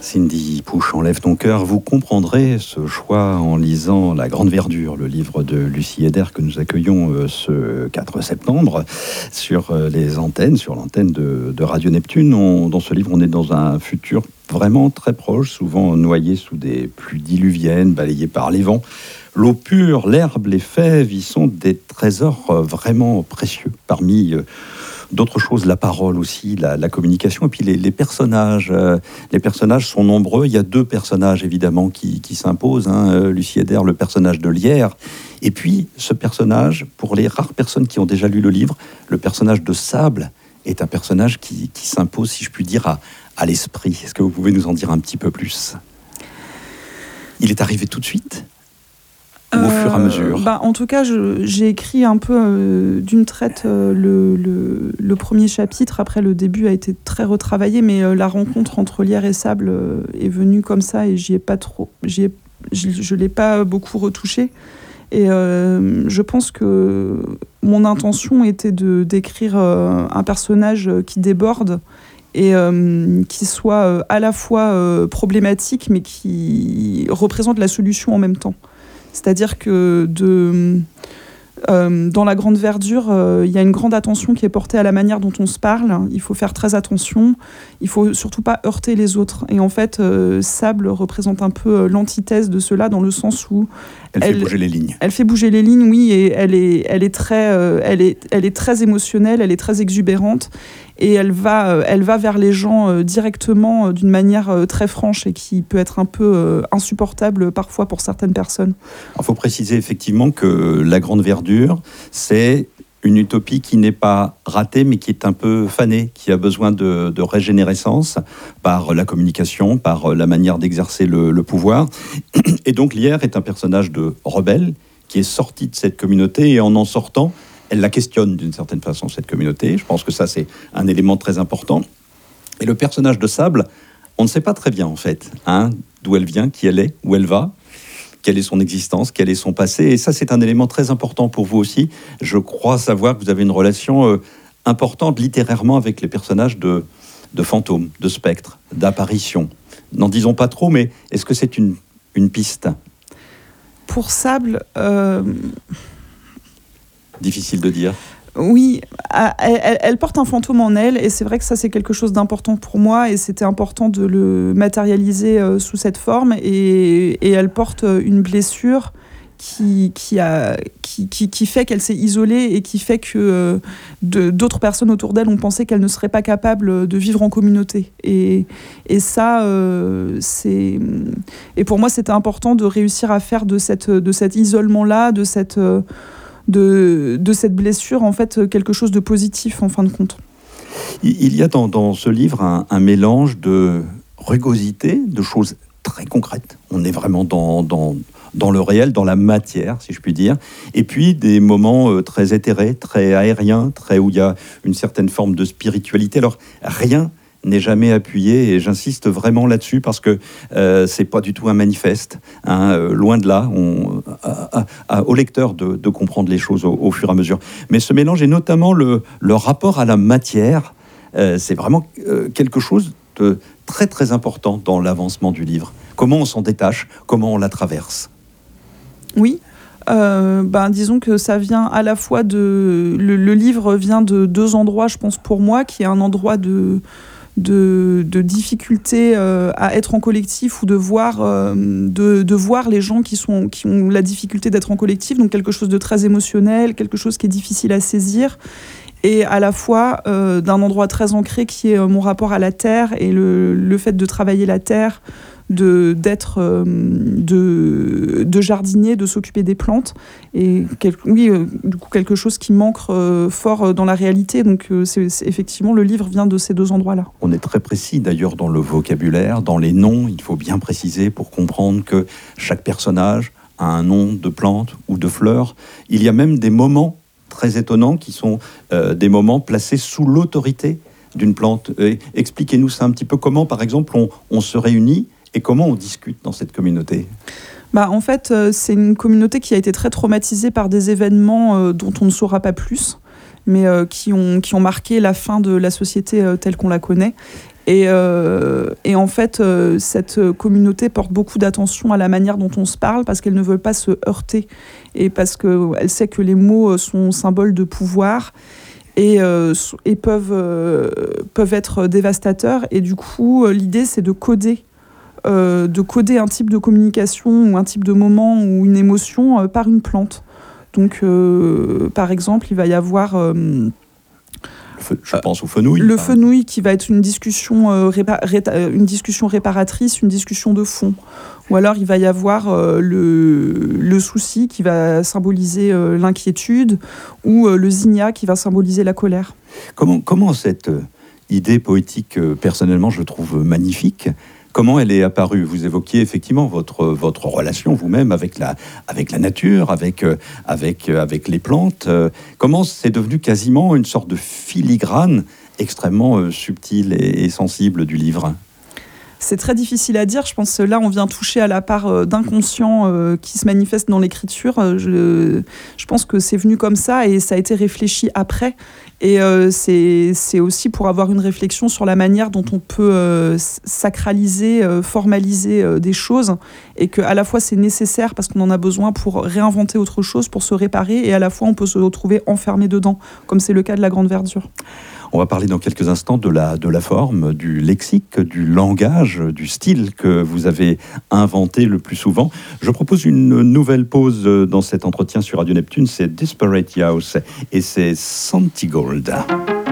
Cindy Pouche, Enlève ton cœur. Vous comprendrez ce choix en lisant La Grande Verdure, le livre de Lucie Heder que nous accueillons ce 4 septembre sur les antennes, sur l'antenne de Radio Neptune. Dans ce livre, on est dans un futur vraiment très proche, souvent noyé sous des pluies diluviennes, balayé par les vents. L'eau pure, l'herbe, les fèves y sont des trésors vraiment précieux. Parmi d'autres choses, la parole aussi, la communication, et puis les personnages. Les personnages sont nombreux. Il y a deux personnages, évidemment, qui s'imposent. Lucie Heder, le personnage de Lierre. Et puis, ce personnage, pour les rares personnes qui ont déjà lu le livre, le personnage de Sable est un personnage qui s'impose, si je puis dire, à l'esprit. Est-ce que vous pouvez nous en dire un petit peu plus ? Il est arrivé tout de suite ? Au fur et à mesure. En tout cas, j'ai écrit un peu d'une traite le premier chapitre. Après, le début a été très retravaillé, mais la rencontre entre Lierre et Sable est venue comme ça et je l'ai pas beaucoup retouché. Et je pense que mon intention était d'écrire un personnage qui déborde et qui soit à la fois problématique, mais qui représente la solution en même temps. C'est-à-dire que dans La Grande Verdure, il y a une grande attention qui est portée à la manière dont on se parle. Il faut faire très attention. Il ne faut surtout pas heurter les autres. Et en fait, Sable représente un peu l'antithèse de cela, dans le sens où elle fait bouger les lignes. Elle fait bouger les lignes, oui, et elle est très émotionnelle, elle est très exubérante. Et elle va vers les gens directement, d'une manière très franche et qui peut être un peu insupportable parfois pour certaines personnes. Il faut préciser effectivement que La Grande Verdure, c'est une utopie qui n'est pas ratée, mais qui est un peu fanée, qui a besoin de régénérescence par la communication, par la manière d'exercer le pouvoir. Et donc Lierre est un personnage de rebelle qui est sorti de cette communauté, et en sortant, elle la questionne d'une certaine façon, cette communauté. Je pense que ça, c'est un élément très important. Et le personnage de Sable, on ne sait pas très bien, en fait, d'où elle vient, qui elle est, où elle va, quelle est son existence, quel est son passé. Et ça, c'est un élément très important pour vous aussi. Je crois savoir que vous avez une relation importante littérairement avec les personnages de fantômes, de spectres, d'apparitions. N'en disons pas trop, mais est-ce que c'est une piste ? Pour Sable... Difficile de dire. Oui, elle porte un fantôme en elle, et c'est vrai que ça, c'est quelque chose d'important pour moi, et c'était important de le matérialiser sous cette forme, et elle porte une blessure qui fait qu'elle s'est isolée, et qui fait que d'autres personnes autour d'elle ont pensé qu'elle ne serait pas capable de vivre en communauté. Et ça, et pour moi, c'était important de réussir à faire de cet isolement-là, de cette blessure, en fait, quelque chose de positif, en fin de compte. Il y a dans ce livre un mélange de rugosité, de choses très concrètes. On est vraiment dans le réel, dans la matière, si je puis dire. Et puis des moments très éthérés, très aériens, où il y a une certaine forme de spiritualité. Alors, rien n'est jamais appuyé, et j'insiste vraiment là-dessus parce que c'est pas du tout un manifeste, loin de là, au lecteur de comprendre les choses au fur et à mesure. Mais ce mélange, et notamment le rapport à la matière, c'est vraiment quelque chose de très très important dans l'avancement du livre. Comment on s'en détache, comment on la traverse. Oui. Disons que ça vient à la fois le livre vient de deux endroits, je pense, pour moi, qui est un endroit de difficulté à être en collectif, ou de voir les gens qui ont la difficulté d'être en collectif, donc quelque chose de très émotionnel, quelque chose qui est difficile à saisir, et à la fois d'un endroit très ancré qui est mon rapport à la terre, et le fait de travailler la terre, de jardiner, de s'occuper des plantes, et du coup quelque chose qui manque fort dans la réalité. Donc c'est effectivement, le livre vient de ces deux endroits-là. On est très précis d'ailleurs dans le vocabulaire, dans les noms. Il faut bien préciser pour comprendre que chaque personnage a un nom de plante ou de fleur. Il y a même des moments très étonnants qui sont des moments placés sous l'autorité d'une plante. Expliquez-nous ça un petit peu. Comment, par exemple, on se réunit et comment on discute dans cette communauté ? En fait, c'est une communauté qui a été très traumatisée par des événements dont on ne saura pas plus, mais qui ont marqué la fin de la société telle qu'on la connaît. Et en fait, cette communauté porte beaucoup d'attention à la manière dont on se parle parce qu'elle ne veut pas se heurter et parce qu'elle sait que les mots sont symboles de pouvoir et peuvent être dévastateurs. Et du coup, l'idée, c'est de coder un type de communication ou un type de moment ou une émotion par une plante. Donc, par exemple, il va y avoir... je pense au fenouil. Le fenouil qui va être une discussion réparatrice, une discussion de fond. Ou alors il va y avoir le souci qui va symboliser l'inquiétude ou le zinnia qui va symboliser la colère. Comment cette idée poétique, personnellement, je trouve magnifique, comment elle est apparue? Vous évoquiez effectivement votre relation vous-même avec la nature, avec les plantes. Comment c'est devenu quasiment une sorte de filigrane extrêmement subtile et sensible du livre? C'est très difficile à dire. Je pense que là, on vient toucher à la part d'inconscient qui se manifeste dans l'écriture. Je pense que c'est venu comme ça et ça a été réfléchi après. Et c'est aussi pour avoir une réflexion sur la manière dont on peut sacraliser, formaliser des choses et qu'à la fois c'est nécessaire parce qu'on en a besoin pour réinventer autre chose, pour se réparer et à la fois on peut se retrouver enfermé dedans, comme c'est le cas de la grande verdure. On va parler dans quelques instants de la forme, du lexique, du langage, du style que vous avez inventé le plus souvent. Je propose une nouvelle pause dans cet entretien sur Radio Neptune, c'est Desperate House et c'est Santigold.